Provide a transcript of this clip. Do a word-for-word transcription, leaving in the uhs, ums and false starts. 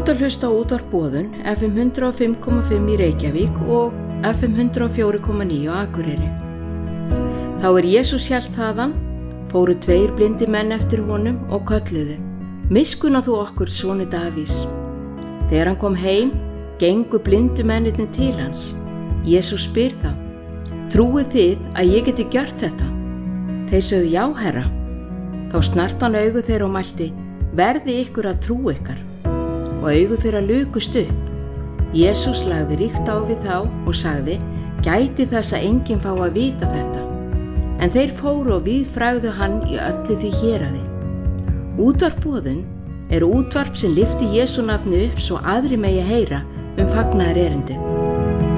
átt að hlusta á útvarp Boðun F M hundrað og fimm komma fimm í Reykjavík og F M hundrað og fjögur komma níu á Akureyri. Þá er Jesús hélt þaðan, fóru tveir blindi menn eftir honum og kölluðu: Miskunna þú okkur, sonu Davís. Þegar hann kom heim, gengu blindu mennirnir til hans. Jesús spyr þá: Trúið þið að ég geti gjört þetta? Þeir sögðu: Já, Herra. Þá snart hann augu þeirra og mælti: Verði ykkur að trú ykkar. Og augu þeirra lukust upp. Jesús lagði ríkt á við þá og sagði: Gæti þess að enginn fá að vita þetta. En þeir fóru og víðfrægðu hann í öllu því héraði. Útvarp Boðun er útvarp sem lyfti Jesú nafni upp svo aðrir megi heyra um fagnaðarerindið.